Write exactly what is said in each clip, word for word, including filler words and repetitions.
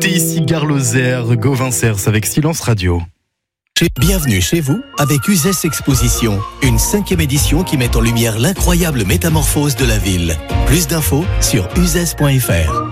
écoutez ici Gare Lozère, Gauvin Cers avec Silence Radio. Bienvenue chez vous avec Uzès Exposition, une cinquième édition qui met en lumière l'incroyable métamorphose de la ville. Plus d'infos sur uzès point f r.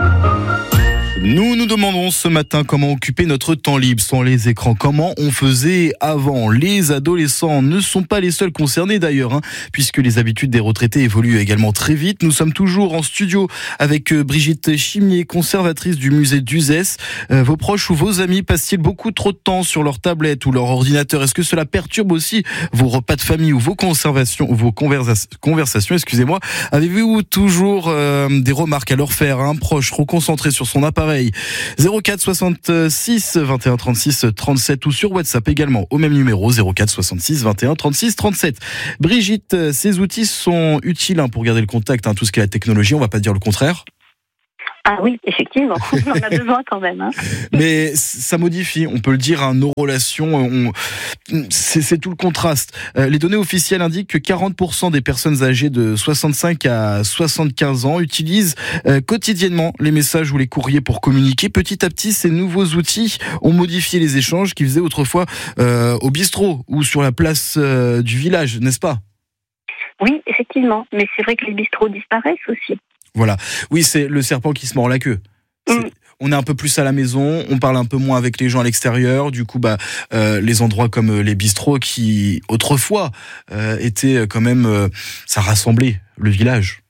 Nous nous demandons ce matin comment occuper notre temps libre sans les écrans. Comment on faisait avant. Les adolescents ne sont pas les seuls concernés d'ailleurs, hein, puisque les habitudes des retraités évoluent également très vite. Nous sommes toujours en studio avec Brigitte Chimier, conservatrice du musée d'Uzès. Euh, vos proches ou vos amis passent-ils beaucoup trop de temps sur leur tablette ou leur ordinateur? Est-ce que cela perturbe aussi vos repas de famille ou vos conversations, vos conversa- conversations, excusez-moi. Avez-vous toujours euh, des remarques à leur faire à un proche reconcentré sur son appareil? zéro quatre soixante-six vingt et un trente-six trente-sept ou sur WhatsApp également au même numéro zéro quatre soixante-six vingt et un trente-six trente-sept. Brigitte, ces outils sont utiles hein, pour garder le contact, hein, tout ce qui est la technologie, on va pas dire le contraire. Ah oui, effectivement, on en a besoin quand même. Hein. Mais ça modifie, on peut le dire, hein, nos relations, on... c'est, c'est tout le contraste. Euh, les données officielles indiquent que quarante pour cent des personnes âgées de soixante-cinq à soixante-quinze ans utilisent euh, quotidiennement les messages ou les courriers pour communiquer. Petit à petit, ces nouveaux outils ont modifié les échanges qu'ils faisaient autrefois euh, au bistrot ou sur la place euh, du village, n'est-ce pas ? Oui, effectivement, mais c'est vrai que les bistrots disparaissent aussi. Voilà. Oui, c'est le serpent qui se mord la queue. C'est, mmh. On est un peu plus à la maison, on parle un peu moins avec les gens à l'extérieur. Du coup, bah, euh, les endroits comme les bistrots qui, autrefois, euh, étaient quand même... Euh, ça rassemblait le village.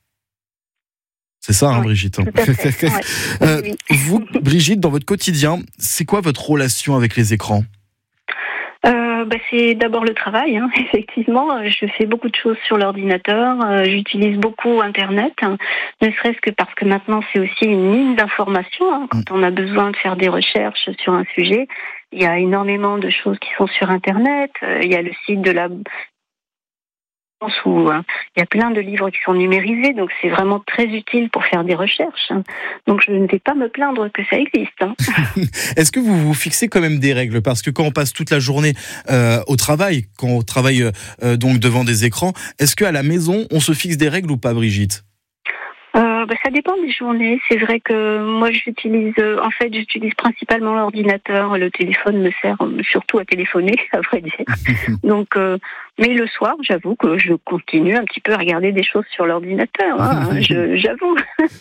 C'est ça, hein, oui, Brigitte. Tout à fait. Ouais. euh, vous, Brigitte, dans votre quotidien, c'est quoi votre relation avec les écrans ? Euh, bah, c'est d'abord le travail, hein. Effectivement. Je fais beaucoup de choses sur l'ordinateur. Euh, j'utilise beaucoup Internet, hein. Ne serait-ce que parce que maintenant c'est aussi une mine d'informations. Hein. Quand on a besoin de faire des recherches sur un sujet, il y a énormément de choses qui sont sur Internet. Euh, il y a le site de la où hein, il y a plein de livres qui sont numérisés, donc c'est vraiment très utile pour faire des recherches. Hein. Donc je ne vais pas me plaindre que ça existe. Hein. Est-ce que vous vous fixez quand même des règles ? Parce que quand on passe toute la journée euh, au travail, quand on travaille euh, donc devant des écrans, est-ce qu'à la maison, on se fixe des règles ou pas, Brigitte ? Euh, bah, ça dépend des journées. C'est vrai que moi, j'utilise, euh, en fait, j'utilise principalement l'ordinateur. Le téléphone me sert surtout à téléphoner, à vrai dire. Donc, euh, mais le soir, j'avoue que je continue un petit peu à regarder des choses sur l'ordinateur. Hein, je, j'avoue.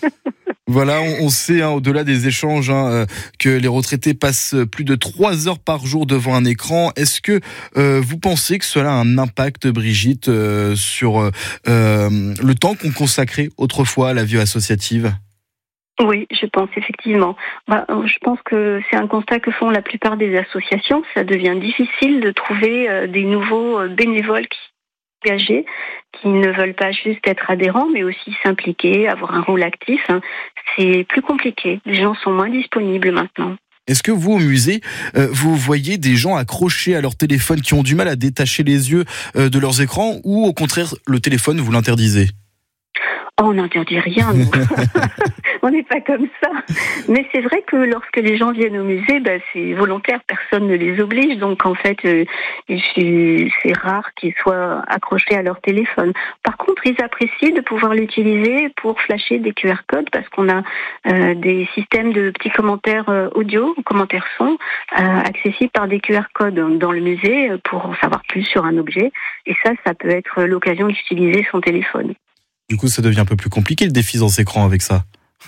Voilà, on, on sait, hein, au-delà des échanges, hein, euh, que les retraités passent plus de trois heures par jour devant un écran. Est-ce que euh, vous pensez que cela a un impact, Brigitte, euh, sur euh, le temps qu'on consacrait autrefois à la vie associative ? Oui, je pense effectivement. Bah, je pense que c'est un constat que font la plupart des associations. Ça devient difficile de trouver euh, des nouveaux euh, bénévoles qui sont engagés, qui ne veulent pas juste être adhérents, mais aussi s'impliquer, avoir un rôle actif. Hein. C'est plus compliqué. Les gens sont moins disponibles maintenant. Est-ce que vous, au musée, euh, vous voyez des gens accrochés à leur téléphone qui ont du mal à détacher les yeux euh, de leurs écrans, ou au contraire, le téléphone, vous l'interdisez ? Oh, on n'interdit rien, nous. On n'est pas comme ça. Mais c'est vrai que lorsque les gens viennent au musée, bah, c'est volontaire, personne ne les oblige. Donc en fait, euh, c'est, c'est rare qu'ils soient accrochés à leur téléphone. Par contre, ils apprécient de pouvoir l'utiliser pour flasher des Q R codes parce qu'on a euh, des systèmes de petits commentaires euh, audio, commentaires son, euh, accessibles par des Q R codes dans le musée pour en savoir plus sur un objet. Et ça, ça peut être l'occasion d'utiliser son téléphone. Du coup, ça devient un peu plus compliqué le défi sans écran avec ça.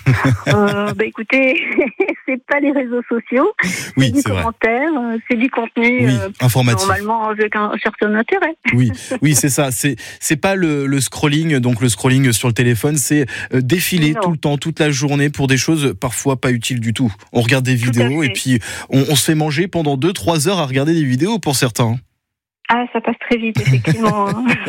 euh, bah écoutez, c'est pas les réseaux sociaux, c'est oui, du c'est commentaire, vrai. c'est du contenu oui, euh, informatif. Normalement avec un certain intérêt. Oui, oui, c'est ça. C'est c'est pas le, le scrolling, donc le scrolling sur le téléphone, c'est euh, défiler non. tout le temps, toute la journée pour des choses parfois pas utiles du tout. On regarde des vidéos et puis on, on se fait manger pendant deux trois heures à regarder des vidéos pour certains. Ah, ça passe très vite, effectivement.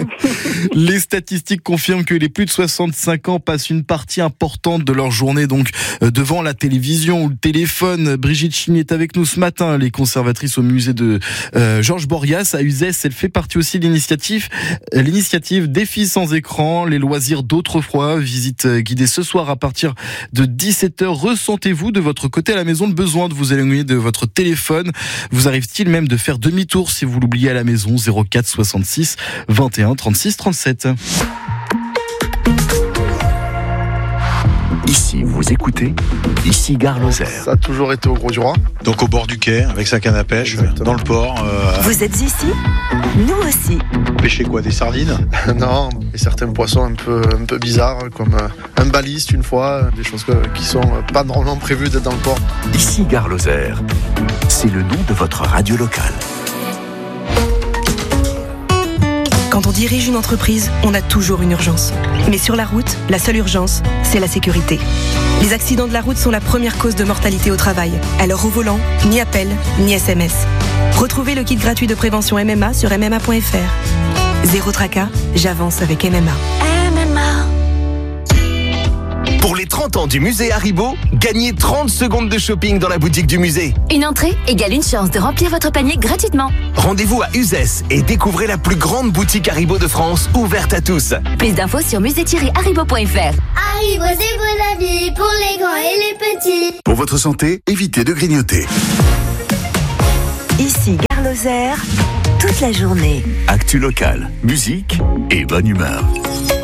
Les statistiques confirment que les plus de soixante-cinq ans passent une partie importante de leur journée donc euh, devant la télévision ou le téléphone. Brigitte Chimier est avec nous ce matin, les conservatrices au musée de euh, Georges Borrias à Uzès. Elle fait partie aussi de l'initiative, euh, l'initiative Défis sans écran, les loisirs d'autrefois. Visite euh, guidée ce soir à partir de dix-sept heures. Ressentez-vous de votre côté à la maison le besoin de vous éloigner de votre téléphone ? Vous arrive-t-il même de faire demi-tour si vous l'oubliez à la maison ? zéro quatre soixante-six vingt et un trente-six trente-sept. Ici, vous écoutez, ici Gare Lozère. Ça a toujours été au Gros du Roi. Donc au bord du quai, avec sa canne à pêche, exactement. Dans le port. Euh... Vous êtes ici ? Nous aussi. Pêcher quoi, des sardines ? Non, et certains poissons un peu, un peu bizarres, comme un baliste une fois, des choses que, qui sont pas normalement prévues d'être dans le port. Ici Gare Lozère, c'est le nom de votre radio locale. Quand on dirige une entreprise, on a toujours une urgence. Mais sur la route, la seule urgence, c'est la sécurité. Les accidents de la route sont la première cause de mortalité au travail. Alors au volant, ni appel, ni S M S. Retrouvez le kit gratuit de prévention M M A sur m m a point f r. Zéro tracas, j'avance avec M M A. M M A. Pour les trente ans du musée Haribo, gagnez trente secondes de shopping dans la boutique du musée. Une entrée égale une chance de remplir votre panier gratuitement. Rendez-vous à Uzès et découvrez la plus grande boutique Haribo de France, ouverte à tous. Plus d'infos sur musée tiret haribo point f r. Haribo, c'est bon avis pour les grands et les petits. Pour votre santé, évitez de grignoter. Ici Gare Lozère, toute la journée. Actu locale, musique et bonne humeur.